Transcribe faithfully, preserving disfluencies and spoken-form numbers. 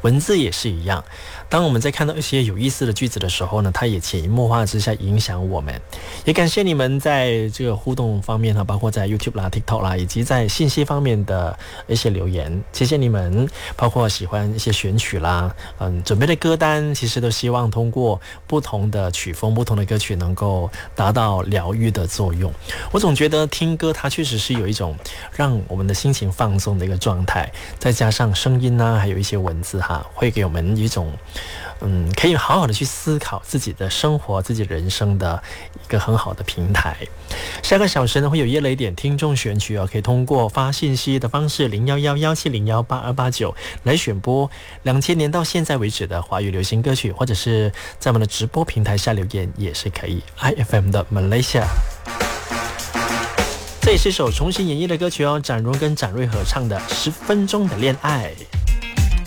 文字也是一样，当我们在看到一些有意思的句子的时候呢，它也潜移默化之下影响我们。也感谢你们在这个互动方面，包括在 YouTube 啦、TikTok 啦，以及在信息方面的一些留言，谢谢你们。包括喜欢一些选曲啦，嗯，准备的歌单，其实都希望通过不同的曲风、不同的歌曲，能够达到疗愈的作用。我总觉得听歌，它确实是有一种让我们的心情放松的一个状态，再加上声音啊，还有一些文字哈，会给我们一种嗯，可以好好的去思考自己的生活、自己人生的一个很好的平台。下个小时呢，会有夜了一点听众选曲哦，可以通过发信息的方式零一一一七零一八二八九来选播两千年到现在为止的华语流行歌曲，或者是在我们的直播平台下留言也是可以。I F M 的 Malaysia， 这也是首重新演绎的歌曲哦，展荣跟展瑞合唱的《十分钟的恋爱》。